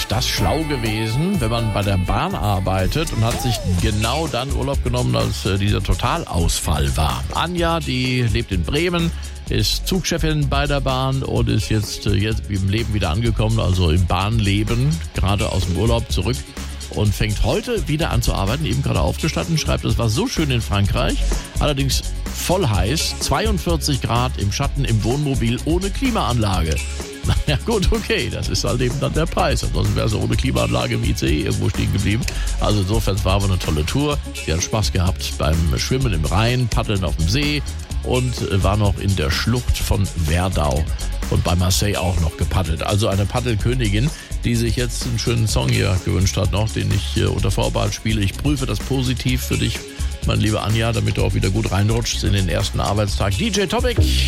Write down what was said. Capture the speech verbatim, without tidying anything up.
das schlau gewesen, wenn man bei der Bahn arbeitet und hat sich genau dann Urlaub genommen, als äh, dieser Totalausfall war. Anja, die lebt in Bremen, ist Zugchefin bei der Bahn und ist jetzt, äh, jetzt im Leben wieder angekommen, also im Bahnleben, gerade aus dem Urlaub zurück und fängt heute wieder an zu arbeiten, eben gerade aufgestanden, schreibt, es war so schön in Frankreich, allerdings voll heiß, zweiundvierzig Grad im Schatten im Wohnmobil ohne Klimaanlage. Ja gut, okay, das ist halt eben dann der Preis. Ansonsten wäre es ohne Klimaanlage im I C E irgendwo stehen geblieben. Also insofern, es war aber eine tolle Tour. Sie hat Spaß gehabt beim Schwimmen im Rhein, Paddeln auf dem See und war noch in der Schlucht von Werdau und bei Marseille auch noch gepaddelt. Also eine Paddelkönigin, die sich jetzt einen schönen Song hier gewünscht hat noch, den ich äh, unter Vorbehalt spiele. Ich prüfe das positiv für dich, mein lieber Anja, damit du auch wieder gut reinrutschst in den ersten Arbeitstag. D J Topic.